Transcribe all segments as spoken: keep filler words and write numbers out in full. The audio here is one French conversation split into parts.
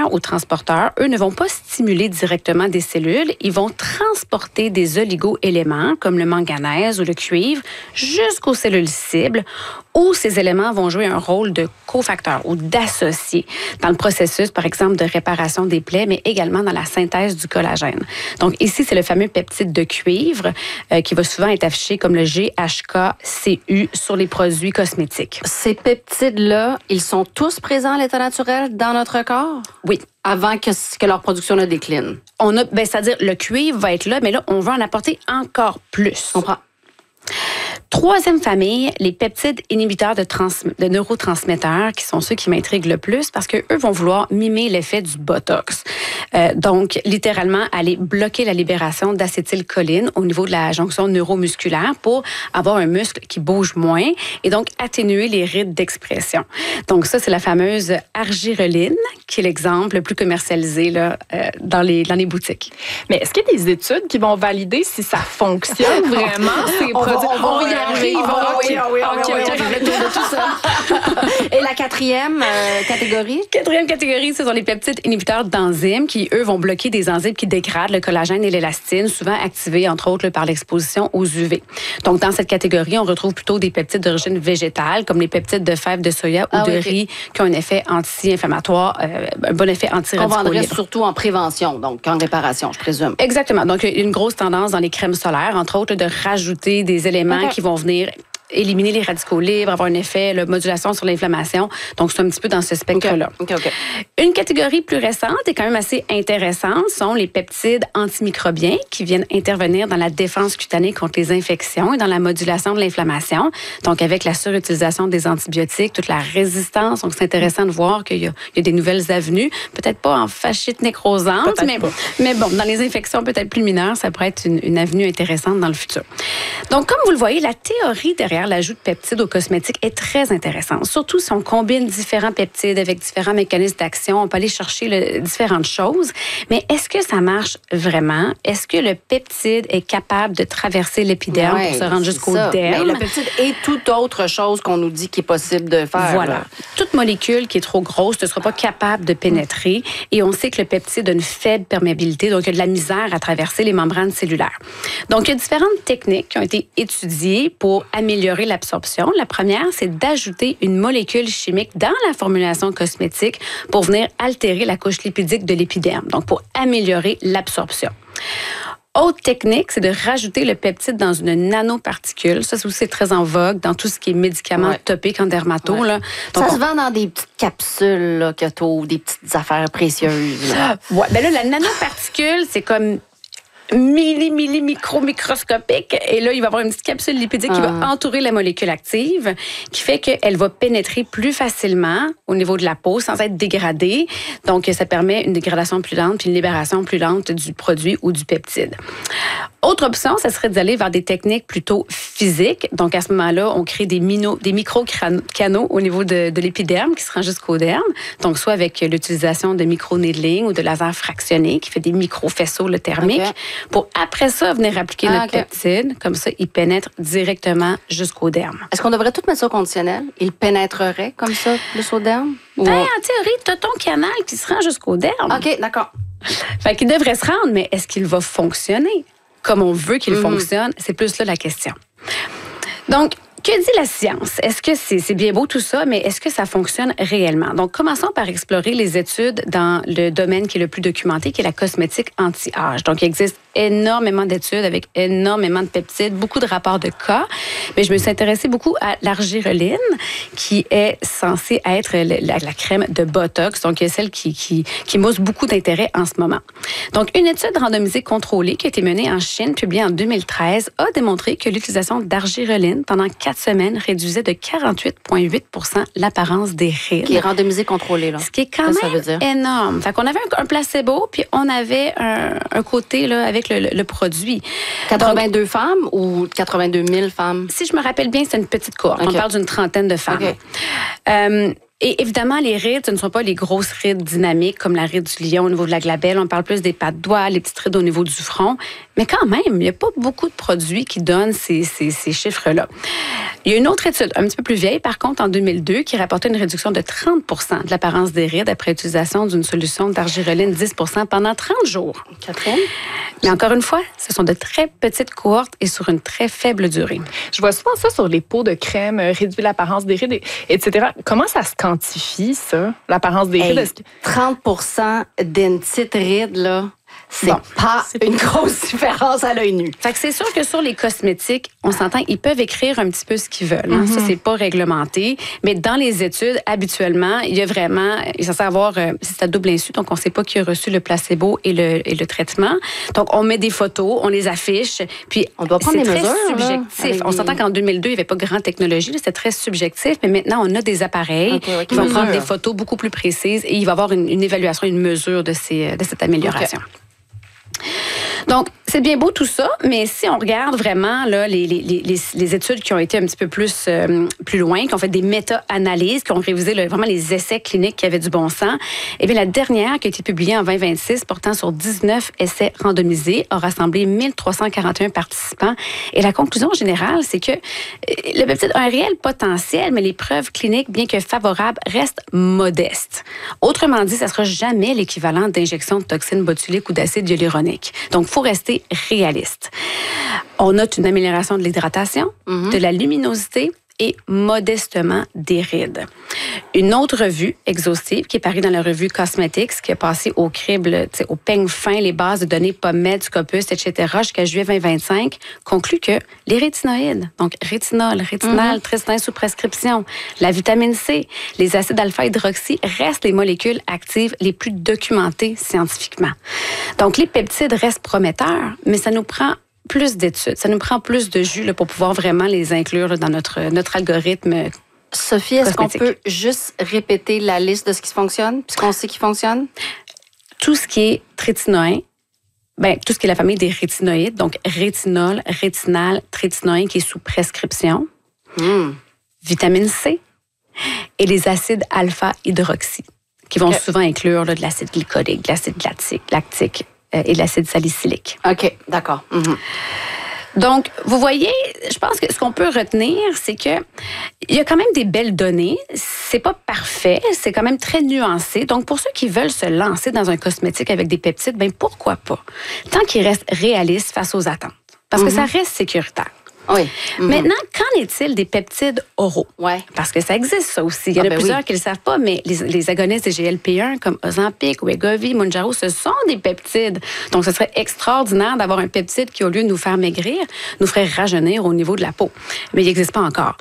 récepteurs ou transporteurs, eux, ne vont pas stimuler directement des cellules. Ils vont transporter des oligo-éléments, comme le manganèse ou le cuivre, jusqu'aux cellules cibles, où ces éléments vont jouer un rôle de cofacteur ou d'associé dans le processus, par exemple, de réparation des plaies, mais également dans la synthèse du collagène. Donc ici, c'est le fameux peptide de cuivre euh, qui va souvent être affiché comme le G H K C U sur les produits cosmétiques. Ces peptides-là, ils sont tous présents à l'état naturel dans notre corps? Oui. Avant que, que leur production ne décline? On a, ben, c'est-à-dire, le cuivre va être là, mais là, on va en apporter encore plus. Je comprends. Troisième famille, les peptides inhibiteurs de, trans, de neurotransmetteurs, qui sont ceux qui m'intriguent le plus parce qu'eux vont vouloir mimer l'effet du Botox. Euh, donc, littéralement, aller bloquer la libération d'acétylcholine au niveau de la jonction neuromusculaire pour avoir un muscle qui bouge moins et donc atténuer les rides d'expression. Donc, ça, c'est la fameuse argireline, qui est l'exemple le plus commercialisé là, euh, dans, les, dans les boutiques. Mais est-ce qu'il y a des études qui vont valider si ça fonctionne vraiment, ces On va- produits? on va On y y arrive. arriver. Ah, Oui, OK, oui, OK, oui, OK. oui, oui, de tout ça. Et la quatrième euh, catégorie? Quatrième catégorie, ce sont les peptides inhibiteurs d'enzymes qui, eux, vont bloquer des enzymes qui dégradent le collagène et l'élastine, souvent activés, entre autres, là, par l'exposition aux U V. Donc, dans cette catégorie, on retrouve plutôt des peptides d'origine végétale, comme les peptides de fèves de soya ou Ah, de oui, okay. riz, qui ont un effet anti-inflammatoire, euh, un bon effet On anti-radicaux vendrait libres. surtout en prévention, donc en réparation, je présume. Exactement. Donc, il y a une grosse tendance dans les crèmes solaires, entre autres, de rajouter des éléments Okay. qui vont venir éliminer les radicaux libres, avoir un effet, la modulation sur l'inflammation. Donc, c'est un petit peu dans ce spectre-là. OK, OK. Une catégorie plus récente et quand même assez intéressante sont les peptides antimicrobiens qui viennent intervenir dans la défense cutanée contre les infections et dans la modulation de l'inflammation. Donc, avec la surutilisation des antibiotiques, toute la résistance. Donc, c'est intéressant de voir qu'il y a, il y a des nouvelles avenues. Peut-être pas en fascite nécrosante, Peut-être mais, pas. mais bon, dans les infections peut-être plus mineures, ça pourrait être une, une avenue intéressante dans le futur. Donc, comme vous le voyez, la théorie derrière l'ajout de peptides aux cosmétiques est très intéressante. Surtout si on combine différents peptides avec différents mécanismes d'action, on peut aller chercher le, différentes choses. Mais est-ce que ça marche vraiment? Est-ce que le peptide est capable de traverser l'épiderme Ouais, pour se rendre c'est jusqu'au ça. derme? Mais le peptide est toute autre chose qu'on nous dit qu'il est possible de faire. Voilà. là. Toute molécule qui est trop grosse ne sera pas capable de pénétrer. Et on sait que le peptide a une faible perméabilité, donc il y a de la misère à traverser les membranes cellulaires. Donc, il y a différentes techniques qui ont été étudiées pour améliorer l'absorption. La première, c'est d'ajouter une molécule chimique dans la formulation cosmétique pour venir altérer la couche lipidique de l'épiderme, donc pour améliorer l'absorption. Autre technique, c'est de rajouter le peptide dans une nanoparticule. Ça, c'est aussi très en vogue dans tout ce qui est médicaments Ouais. topiques en dermato. Ouais. Là. Donc, Ça on- se vend dans des petites capsules là, que t'ouvres, des petites affaires précieuses. là. Ouais, ben là, la nanoparticule, c'est comme milli, milli, micro, microscopique. Et là, il va y avoir une petite capsule lipidique qui va Ah. entourer la molécule active, qui fait qu'elle va pénétrer plus facilement au niveau de la peau sans être dégradée. Donc, ça permet une dégradation plus lente puis une libération plus lente du produit ou du peptide. Autre option, ça serait d'aller vers des techniques plutôt physiques. Donc, à ce moment-là, on crée des, mino, des micro-canaux au niveau de, de l'épiderme qui se rend jusqu'au derme. Donc, soit avec l'utilisation de micro-needling ou de laser fractionné qui fait des micro-faisceaux le thermique. OK. Pour après ça, venir appliquer Ah, notre OK. peptide. Comme ça, il pénètre directement jusqu'au derme. Est-ce qu'on devrait tout mettre ça au conditionnel? Il pénétrerait comme ça, plus au derme? Ou Ben, on- en théorie, tu as ton canal qui se rend jusqu'au derme. OK, d'accord. Fait qu'il devrait se rendre, mais est-ce qu'il va fonctionner comme on veut qu'il Mhm. fonctionne? C'est plus là la question. Donc, que dit la science? Est-ce que c'est c'est bien beau tout ça, mais est-ce que ça fonctionne réellement? Donc, commençons par explorer les études dans le domaine qui est le plus documenté, qui est la cosmétique anti-âge. Donc, il existe énormément d'études avec énormément de peptides, beaucoup de rapports de cas, mais je me suis intéressée beaucoup à l'argireline, qui est censée être le- la, la crème de Botox, donc celle qui, qui, qui mousse beaucoup d'intérêt en ce moment. Donc, une étude randomisée contrôlée qui a été menée en Chine, publiée en deux mille treize, a démontré que l'utilisation d'argireline pendant quatre semaines réduisait de quarante-huit virgule huit pour cent l'apparence des rides. Qui est randomisé, contrôlé, là. Ce qui est quand Qu'est-ce que ça même veut dire? énorme. Fait qu'on avait un, un placebo, puis on avait un, un côté là, avec le, le- le produit. quatre-vingt-deux femmes ou quatre-vingt-deux mille femmes? Si je me rappelle bien, c'est une petite cohorte. OK. On parle d'une trentaine de femmes. OK. Euh, Et évidemment, les rides, ce ne sont pas les grosses rides dynamiques comme la ride du lion au niveau de la glabelle. On parle plus des pattes de doigts, les petites rides au niveau du front. Mais quand même, il n'y a pas beaucoup de produits qui donnent ces, ces, ces chiffres-là. Il y a une autre étude, un petit peu plus vieille, par contre, en deux mille deux, qui rapportait une réduction de trente pour cent de l'apparence des rides après utilisation d'une solution d'argireline dix pour cent pendant trente jours. Catherine? Mais encore une fois, ce sont de très petites cohortes et sur une très faible durée. Je vois souvent ça sur les pots de crème, euh, réduire l'apparence des rides, et cetera. Comment ça se quantifie, ça, l'apparence des Hey, rides? Que... trente pour cent d'une petite ride, là, c'est Bon, pas c'est une grosse différence à l'œil nu. Fait que c'est sûr que sur les cosmétiques, on s'entend, ils peuvent écrire un petit peu ce qu'ils veulent. Hein. Mm-hmm. Ça, c'est pas réglementé. Mais dans les études, habituellement, il y a vraiment, il s'agit avoir, euh, c'est à double insu, donc on ne sait pas qui a reçu le placebo et le, et le traitement. Donc, on met des photos, on les affiche, puis on doit prendre c'est des très mesures, subjectif. là, on s'entend qu'en deux mille deux, il n'y avait pas grande technologie, c'était très subjectif, mais maintenant, on a des appareils okay, okay. qui vont mesure. prendre des photos beaucoup plus précises et il va y avoir une, une évaluation, une mesure de, ces, de cette amélioration. Okay. Donc, c'est bien beau tout ça, mais si on regarde vraiment là, les, les, les, les études qui ont été un petit peu plus, euh, plus loin, qui ont fait des méta-analyses, qui ont révisé là, vraiment les essais cliniques qui avaient du bon sens, eh bien, la dernière qui a été publiée en vingt vingt-six, portant sur dix-neuf essais randomisés, a rassemblé mille trois cent quarante et un participants. Et la conclusion générale, c'est que le peptide a un réel potentiel, mais les preuves cliniques, bien que favorables, restent modestes. Autrement dit, ça ne sera jamais l'équivalent d'injection de toxines botuliques ou d'acide hyaluronique. Donc, il faut rester réaliste. On note une amélioration de l'hydratation, mm-hmm. de la luminosité et modestement des rides. Une autre revue exhaustive qui est parue dans la revue Cosmetics, qui a passé au crible, au peigne fin, les bases de données PubMed, Scopus, et cetera, jusqu'à juillet vingt vingt-cinq, conclut que les rétinoïdes, donc rétinol, rétinal, mm-hmm. tristin sous prescription, la vitamine C, les acides alpha-hydroxy restent les molécules actives les plus documentées scientifiquement. Donc, les peptides restent prometteurs, mais ça nous prend plus d'études. Ça nous prend plus de jus là, pour pouvoir vraiment les inclure là, dans notre, notre algorithme. Sophie, est-ce qu'on peut juste répéter la liste de ce qui fonctionne, puisqu'on sait qui fonctionne? Tout ce qui est trétinoïn, ben, tout ce qui est la famille des rétinoïdes, donc rétinol, rétinal, trétinoïn qui est sous prescription, mm. vitamine C et les acides alpha-hydroxy qui vont okay. souvent inclure là, de l'acide glycolique, de l'acide lactique, lactique et de l'acide salicylique. OK, d'accord. Mm-hmm. Donc, vous voyez, je pense que ce qu'on peut retenir, c'est que il y a quand même des belles données. C'est pas parfait, c'est quand même très nuancé. Donc, pour ceux qui veulent se lancer dans un cosmétique avec des peptides, ben pourquoi pas? Tant qu'ils restent réalistes face aux attentes. Parce mm-hmm. que ça reste sécuritaire. Oui. Mm-hmm. Maintenant, qu'en est-il des peptides oraux? Ouais. Parce que ça existe, ça aussi. Il y en ah, a ben plusieurs oui. qui ne le savent pas, mais les, les agonistes des G L P un comme Ozempic, Wegovy, Mounjaro, ce sont des peptides. Donc, ce serait extraordinaire d'avoir un peptide qui, au lieu de nous faire maigrir, nous ferait rajeunir au niveau de la peau. Mais il n'existe pas encore.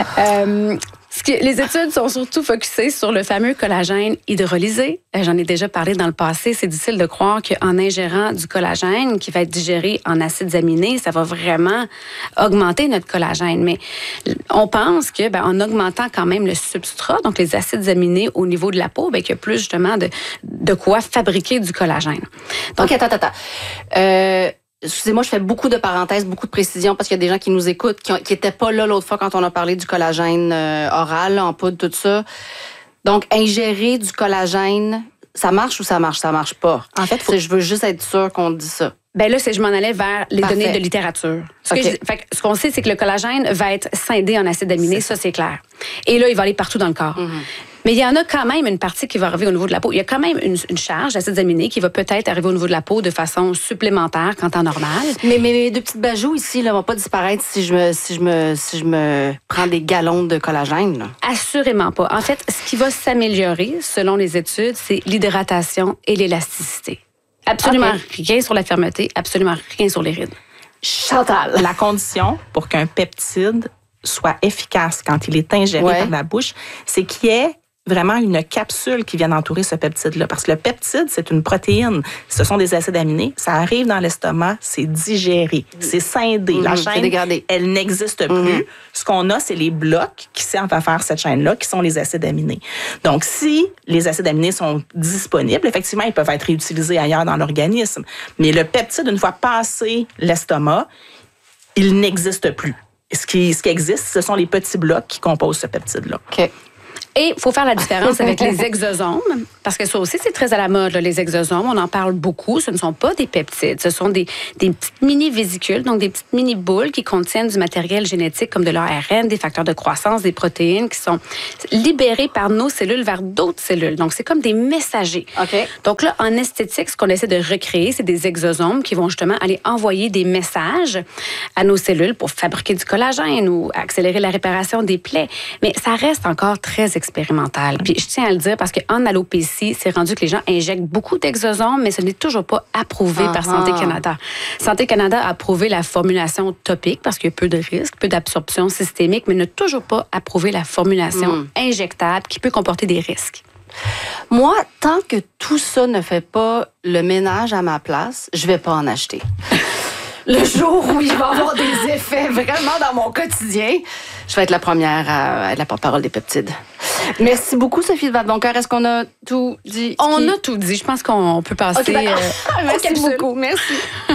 Euh, Ce que, les études sont surtout focusées sur le fameux collagène hydrolysé. J'en ai déjà parlé dans le passé. C'est difficile de croire qu'en ingérant du collagène qui va être digéré en acides aminés, ça va vraiment augmenter notre collagène. Mais on pense que, ben, en augmentant quand même le substrat, donc les acides aminés au niveau de la peau, ben, qu'il y a plus justement de, de quoi fabriquer du collagène. Donc, OK, attends, attends. Euh... Excusez-moi, je fais beaucoup de parenthèses, beaucoup de précisions parce qu'il y a des gens qui nous écoutent, qui n'étaient pas là l'autre fois quand on a parlé du collagène euh, oral, là, en poudre, tout ça. Donc, ingérer du collagène, ça marche ou ça marche? Ça marche pas. En fait, faut... je veux juste être sûre qu'on dit ça. Ben là, c'est je m'en allais vers les Parfait. données de littérature. Ce, okay. que je, fait, ce qu'on sait, c'est que le collagène va être scindé en acides aminés, ça. ça c'est clair. Et là, il va aller partout dans le corps. Mm-hmm. Mais il y en a quand même une partie qui va arriver au niveau de la peau. Il y a quand même une, une charge d'acides aminés qui va peut-être arriver au niveau de la peau de façon supplémentaire qu'en temps normal. Mais, mais mes deux petites bajoux ici ne vont pas disparaître si je me si je me si je me prends des gallons de collagène. Là. Assurément pas. En fait, ce qui va s'améliorer, selon les études, c'est l'hydratation et l'élasticité. Absolument okay. rien sur la fermeté, absolument rien sur les rides. Chantal. La condition pour qu'un peptide soit efficace quand il est ingéré ouais. par la bouche, c'est qu'il y ait vraiment une capsule qui vient entourer ce peptide-là. Parce que le peptide, c'est une protéine. Ce sont des acides aminés. Ça arrive dans l'estomac, c'est digéré, c'est scindé. Mmh, la chaîne, elle n'existe plus. Mmh. Ce qu'on a, c'est les blocs qui servent à faire cette chaîne-là, qui sont les acides aminés. Donc, si les acides aminés sont disponibles, effectivement, ils peuvent être réutilisés ailleurs dans l'organisme. Mais le peptide, une fois passé l'estomac, il n'existe plus. Ce qui, ce qui existe, ce sont les petits blocs qui composent ce peptide-là. OK. Et il faut faire la différence avec les exosomes, parce que ça aussi, c'est très à la mode, là, les exosomes. On en parle beaucoup. Ce ne sont pas des peptides. Ce sont des, des petites mini-vésicules, donc des petites mini-boules qui contiennent du matériel génétique comme de l'A R N, des facteurs de croissance, des protéines qui sont libérés par nos cellules vers d'autres cellules. Donc, c'est comme des messagers. Okay. Donc là, en esthétique, ce qu'on essaie de recréer, c'est des exosomes qui vont justement aller envoyer des messages à nos cellules pour fabriquer du collagène ou accélérer la réparation des plaies. Mais ça reste encore très expérimental. Puis je tiens à le dire parce qu'en alopécie, c'est rendu que les gens injectent beaucoup d'exosomes, mais ce n'est toujours pas approuvé uh-huh. par Santé Canada. Santé Canada a approuvé la formulation topique parce qu'il y a peu de risques, peu d'absorption systémique, mais n'a toujours pas approuvé la formulation mm. injectable qui peut comporter des risques. Moi, tant que tout ça ne fait pas le ménage à ma place, je vais pas en acheter. Le jour où il va avoir des effets vraiment dans mon quotidien, je vais être la première à être la porte-parole des peptides. Merci beaucoup, Sophie de Vadeboncoeur. Est-ce qu'on a tout dit? On qui... a tout dit. Je pense qu'on peut passer... Okay, euh, merci beaucoup. Merci.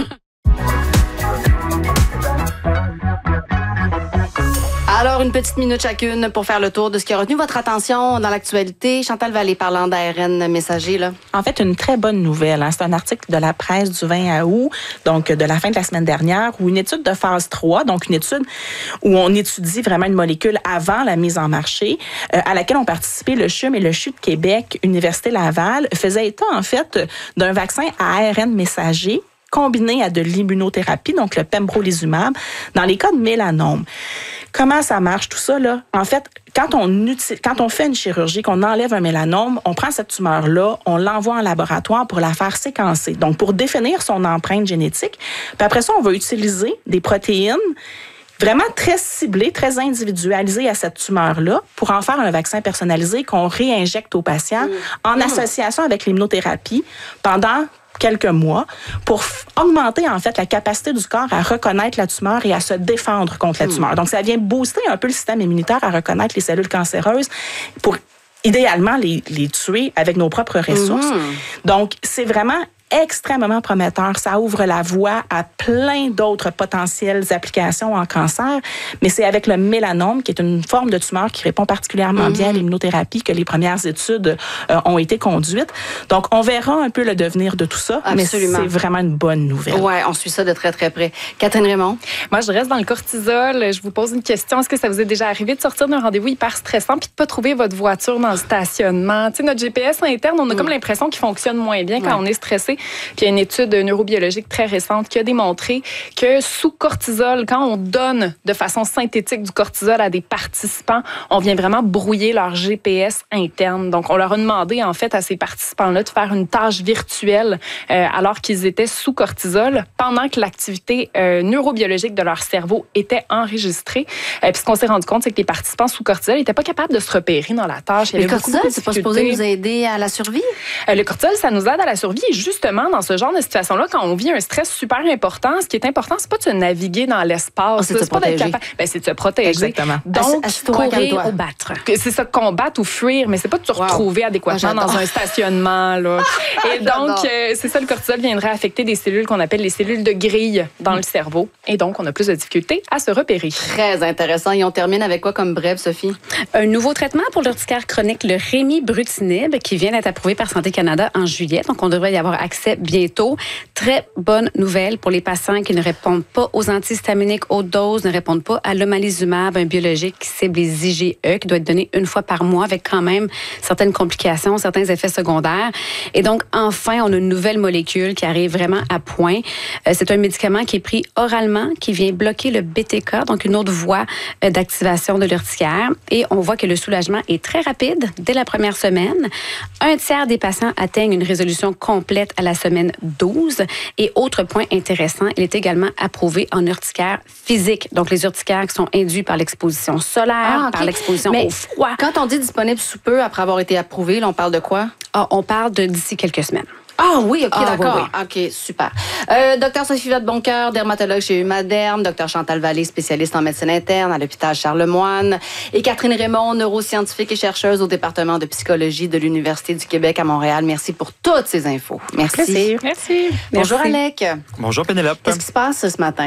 Alors, une petite minute chacune pour faire le tour de ce qui a retenu votre attention dans l'actualité. Chantal Vallée, parlant d'A R N messager, là. En fait, une très bonne nouvelle. Hein. C'est un article de la presse du vingt août, donc de la fin de la semaine dernière, où une étude de phase trois, donc une étude où on étudie vraiment une molécule avant la mise en marché, euh, à laquelle ont participé le C H U M et le C H U de Québec, Université Laval, faisait état, en fait, d'un vaccin à A R N messager combiné à de l'immunothérapie, donc le pembrolizumab, dans les cas de mélanome. Comment ça marche tout ça, là? En fait, quand on, utilise, quand on fait une chirurgie, qu'on enlève un mélanome, on prend cette tumeur-là, on l'envoie en laboratoire pour la faire séquencer, donc pour définir son empreinte génétique. Puis après ça, on va utiliser des protéines vraiment très ciblées, très individualisées à cette tumeur-là pour en faire un vaccin personnalisé qu'on réinjecte aux patients mmh. en mmh. association avec l'immunothérapie pendant quelques mois pour f- augmenter en fait la capacité du corps à reconnaître la tumeur et à se défendre contre la tumeur. Donc, ça vient booster un peu le système immunitaire à reconnaître les cellules cancéreuses pour idéalement les, les tuer avec nos propres ressources. Mmh. Donc, c'est vraiment extrêmement prometteur. Ça ouvre la voie à plein d'autres potentielles applications en cancer, mais c'est avec le mélanome, qui est une forme de tumeur qui répond particulièrement mm-hmm. bien à l'immunothérapie, que les premières études euh, ont été conduites. Donc, on verra un peu le devenir de tout ça, Absolument. mais c'est vraiment une bonne nouvelle. Oui, on suit ça de très, très près. Catherine Raymond? Moi, je reste dans le cortisol. Je vous pose une question. Est-ce que ça vous est déjà arrivé de sortir d'un rendez-vous hyper stressant puis de pas trouver votre voiture dans le stationnement? Tu sais, notre G P S interne, on a mm. comme l'impression qu'il fonctionne moins bien quand ouais. on est stressé. Puis il y a une étude neurobiologique très récente qui a démontré que sous cortisol, quand on donne de façon synthétique du cortisol à des participants, on vient vraiment brouiller leur G P S interne. Donc, on leur a demandé, en fait, à ces participants-là de faire une tâche virtuelle euh, alors qu'ils étaient sous cortisol pendant que l'activité euh, neurobiologique de leur cerveau était enregistrée. Euh, puis ce qu'on s'est rendu compte, c'est que les participants sous cortisol n'étaient pas capables de se repérer dans la tâche. Le cortisol, c'est pas supposé nous aider à la survie? Euh, le cortisol, ça nous aide à la survie. Et justement, dans ce genre de situation-là, quand on vit un stress super important, ce qui est important, c'est pas de se naviguer dans l'espace. Oh, c'est, c'est pas d'être capable. Ben, c'est de se protéger. Exactement. Donc, Ass- courir ou battre. C'est ça, combattre ou fuir, mais c'est pas de se retrouver wow. adéquatement oh, dans un stationnement. Là. Et donc, euh, c'est ça, le cortisol viendrait affecter des cellules qu'on appelle les cellules de grille dans le cerveau. Et donc, on a plus de difficultés à se repérer. Très intéressant. Et on termine avec quoi comme brève, Sophie? Un nouveau traitement pour l'urticaire chronique, le rémibrutinib, qui vient d'être approuvé par Santé Canada en juillet. Donc, on devrait y avoir accès bientôt. Très bonne nouvelle pour les patients qui ne répondent pas aux antihistaminiques haute dose, ne répondent pas à l'omalizumab, un biologique qui cible les I G E, qui doit être donné une fois par mois avec quand même certaines complications, certains effets secondaires. Et donc, enfin, on a une nouvelle molécule qui arrive vraiment à point. Euh, c'est un médicament qui est pris oralement, qui vient bloquer le B T K, donc une autre voie euh, d'activation de l'urticaire. Et on voit que le soulagement est très rapide dès la première semaine. Un tiers des patients atteignent une résolution complète à la semaine douze. Et autre point intéressant, il est également approuvé en urticaire physique. Donc, les urticaires qui sont induits par l'exposition solaire, ah, okay. par l'exposition Mais au froid. Quand on dit disponible sous peu après avoir été approuvé, là, on parle de quoi? Ah, on parle de d'ici quelques semaines. Ah oui, OK, ah, d'accord. Oui, oui. OK, super. Euh, docteur Sophie Vadeboncoeur, dermatologue chez Humaderm, docteur Chantal Vallée, spécialiste en médecine interne à l'hôpital Charlemagne, et Catherine Raymond, neuroscientifique et chercheuse au département de psychologie de l'Université du Québec à Montréal. Merci pour toutes ces infos. Merci. Merci. Merci. Bonjour Merci. Alec. Bonjour Pénélope. Qu'est-ce qui se passe ce matin?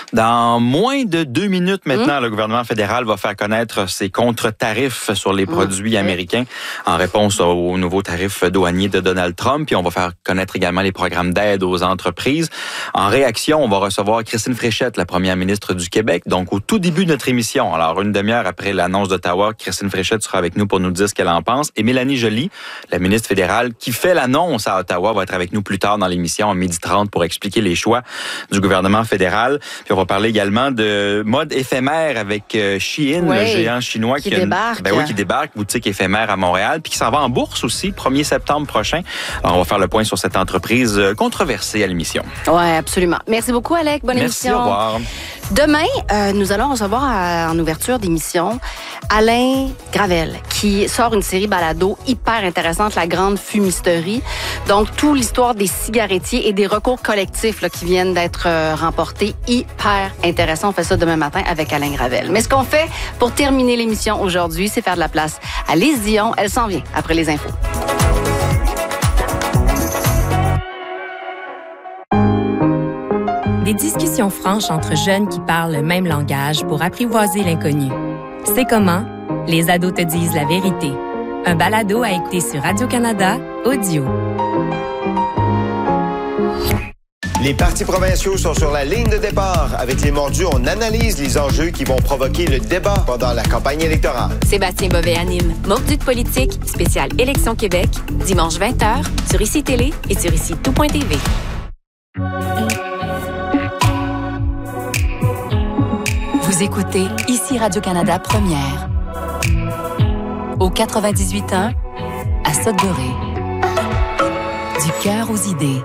Dans moins de deux minutes maintenant, mmh. le gouvernement fédéral va faire connaître ses contre-tarifs sur les produits mmh. américains en réponse aux nouveaux tarifs douaniers de Donald Trump. Puis on va faire connaître également les programmes d'aide aux entreprises. En réaction, on va recevoir Christine Fréchette, la première ministre du Québec, donc au tout début de notre émission. Alors, une demi-heure après l'annonce d'Ottawa, Christine Fréchette sera avec nous pour nous dire ce qu'elle en pense. Et Mélanie Joly, la ministre fédérale qui fait l'annonce à Ottawa, va être avec nous plus tard dans l'émission à midi trente pour expliquer les choix du gouvernement fédéral. Puis on va parler également de mode éphémère avec Shein, oui, le géant chinois qui, qui débarque. Une, ben oui, qui débarque, boutique éphémère à Montréal, puis qui s'en va en bourse aussi, premier septembre prochain. Alors, on va faire le point sur cette entreprise controversée à l'émission. Oui, absolument. Merci beaucoup, Alec. Bonne Merci, émission. Au revoir. Demain, euh, nous allons recevoir à, en ouverture d'émission Alain Gravel, qui sort une série balado hyper intéressante, La Grande Fumisterie. Donc, toute l'histoire des cigarettiers et des recours collectifs là, qui viennent d'être euh, remportés. Hyper intéressant. On fait ça demain matin avec Alain Gravel. Mais ce qu'on fait pour terminer l'émission aujourd'hui, c'est faire de la place à Lise Dion. Elle s'en vient après les infos. Des discussions franches entre jeunes qui parlent le même langage pour apprivoiser l'inconnu. C'est comment les ados te disent la vérité. Un balado à écouter sur Radio-Canada Audio. Les partis provinciaux sont sur la ligne de départ. Avec les mordus, on analyse les enjeux qui vont provoquer le débat pendant la campagne électorale. Sébastien Bovet anime Mordus de politique, spécial Élection Québec, dimanche vingt heures, sur Ici Télé et sur ici tout point t v. Vous écoutez Ici Radio-Canada Première. Au quatre-vingt-dix-huit ans, à Sudbury. Du cœur aux idées.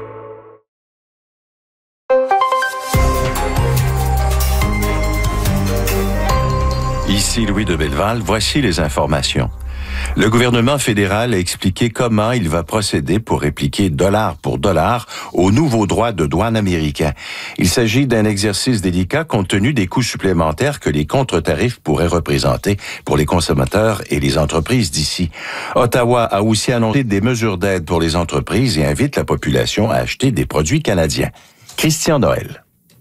Ici Louis de Belleval, voici les informations. Le gouvernement fédéral a expliqué comment il va procéder pour répliquer dollar pour dollar aux nouveaux droits de douane américains. Il s'agit d'un exercice délicat compte tenu des coûts supplémentaires que les contre-tarifs pourraient représenter pour les consommateurs et les entreprises d'ici. Ottawa a aussi annoncé des mesures d'aide pour les entreprises et invite la population à acheter des produits canadiens. Christian Noël.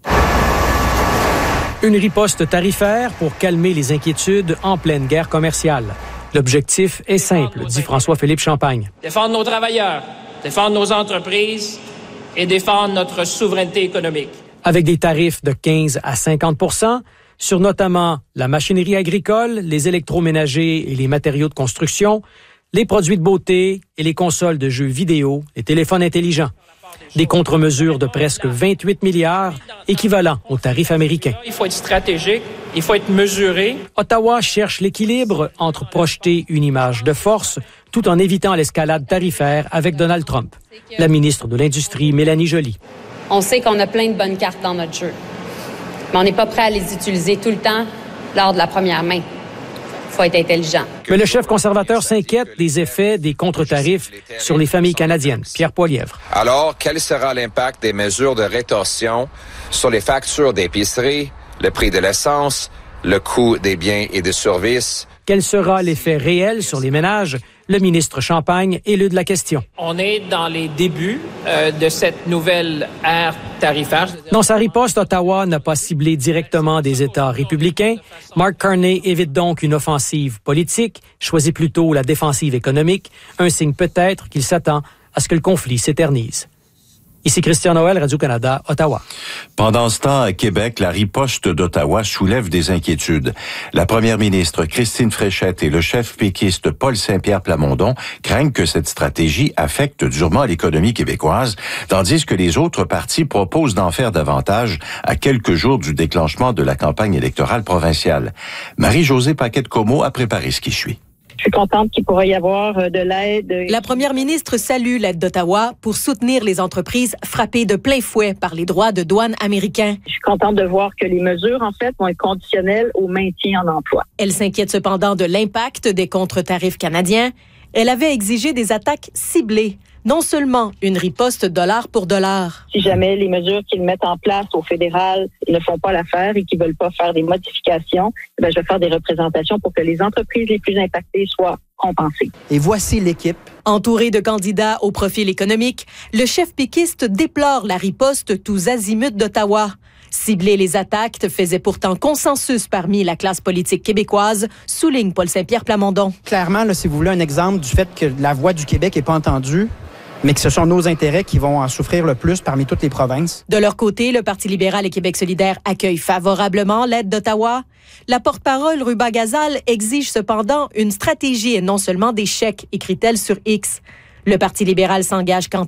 Une riposte tarifaire pour calmer les inquiétudes en pleine guerre commerciale. L'objectif est simple, dit François-Philippe Champagne. Défendre nos travailleurs, défendre nos entreprises et défendre notre souveraineté économique. Avec des tarifs de quinze à cinquante pour cent sur notamment la machinerie agricole, les électroménagers et les matériaux de construction, les produits de beauté et les consoles de jeux vidéo, les téléphones intelligents. Des contre-mesures de presque vingt-huit milliards, équivalent au tarif américain. Il faut être stratégique, il faut être mesuré. Ottawa cherche l'équilibre entre projeter une image de force tout en évitant l'escalade tarifaire avec Donald Trump. La ministre de l'Industrie, Mélanie Joly. On sait qu'on a plein de bonnes cartes dans notre jeu, mais on n'est pas prêt à les utiliser tout le temps lors de la première main. Il faut être intelligent. Mais le chef conservateur s'inquiète des effets des contre-tarifs sur les familles canadiennes. Pierre Poilievre. Alors, quel sera l'impact des mesures de rétorsion sur les factures d'épicerie, le prix de l'essence, le coût des biens et des services? Quel sera l'effet réel sur les ménages? Le ministre Champagne élude la question. On est dans les débuts euh, de cette nouvelle ère tarifaire. Dans sa riposte, Ottawa n'a pas ciblé directement des États républicains. Mark Carney évite donc une offensive politique, choisit plutôt la défensive économique, un signe peut-être qu'il s'attend à ce que le conflit s'éternise. Ici Christian Noël, Radio-Canada, Ottawa. Pendant ce temps, à Québec, la riposte d'Ottawa soulève des inquiétudes. La première ministre Christine Fréchette et le chef péquiste Paul Saint-Pierre Plamondon craignent que cette stratégie affecte durement l'économie québécoise, tandis que les autres partis proposent d'en faire davantage à quelques jours du déclenchement de la campagne électorale provinciale. Marie-Josée Paquette-Comeau a préparé ce qui suit. Je suis contente qu'il pourrait y avoir de l'aide. La première ministre salue l'aide d'Ottawa pour soutenir les entreprises frappées de plein fouet par les droits de douane américains. Je suis contente de voir que les mesures, en fait, vont être conditionnelles au maintien en emploi. Elle s'inquiète cependant de l'impact des contre-tarifs canadiens. Elle avait exigé des attaques ciblées, non seulement une riposte dollar pour dollar. Si jamais les mesures qu'ils mettent en place au fédéral ne font pas l'affaire et qu'ils veulent pas faire des modifications, ben je vais faire des représentations pour que les entreprises les plus impactées soient compensées. Et voici l'équipe. Entouré de candidats au profil économique, le chef péquiste déplore la riposte tous azimuts d'Ottawa. Cibler les attaques faisait pourtant consensus parmi la classe politique québécoise, souligne Paul Saint-Pierre Plamondon. Clairement, là, si vous voulez un exemple du fait que la voix du Québec n'est pas entendue, mais que ce sont nos intérêts qui vont en souffrir le plus parmi toutes les provinces. De leur côté, le Parti libéral et Québec solidaire accueillent favorablement l'aide d'Ottawa. La porte-parole Ruba Gazal exige cependant une stratégie et non seulement des chèques, écrit-elle sur X. Le Parti libéral s'engage quant